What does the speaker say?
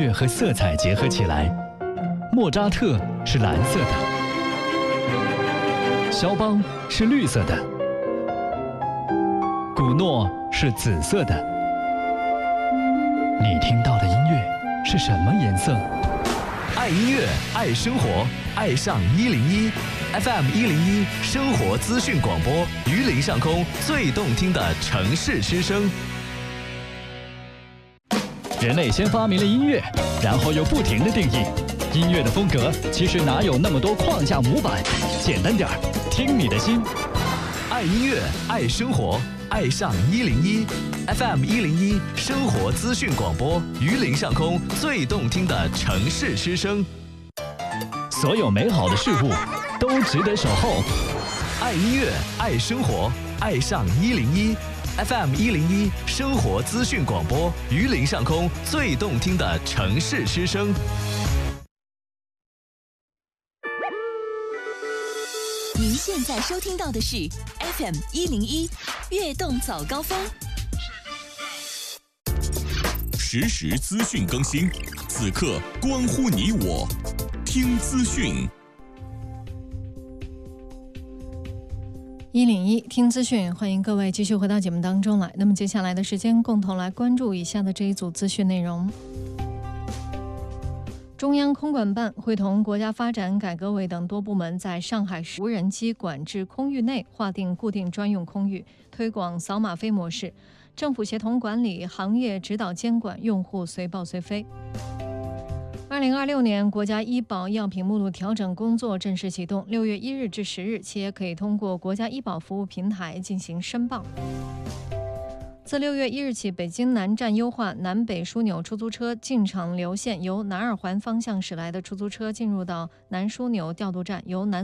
乐和色彩结合起来。莫扎特是蓝色的，肖邦是绿色的，古诺是紫色的。你听到的音乐是什么颜色？ 爱音乐，爱生活，爱上101 FM 101生活资讯广播，榆林上空最动听的城市之声。 人类先发明了音乐，然后又不停地定义音乐的风格。其实哪有那么多框架模板？简单点儿，听你的心。 爱音乐，爱生活，爱上101 FM 101生活资讯广播，榆林上空最动听的城市之声。 所有美好的事物都值得守候。 爱音乐，爱生活，爱上101 FM 101生活资讯广播，榆林上空最动听的城市之声。 您现在收听到的是 FM 101悦动早高峰， 实时资讯更新，此刻关乎你我，听资讯。 101听资讯，欢迎各位继续回到节目当中来。那么接下来的时间，共同来关注以下的这一组资讯内容。中央空管办会同国家发展改革委等多部门，在上海市无人机管制空域内划定固定专用空域，推广扫码飞模式，政府协同管理，行业指导监管，用户随报随飞。2026年国家医保药品目录调整工作正式启动，6月1日至10日，企业可以通过国家医保服务平台进行申报。自6月1日起，北京南站优化，南北枢纽出租车进场流线由南二环方向驶来的出租车进入到南枢纽调度站，由南